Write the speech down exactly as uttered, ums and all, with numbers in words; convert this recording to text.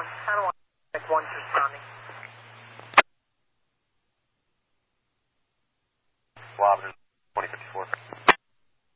one. I don't want to make one responding. Well,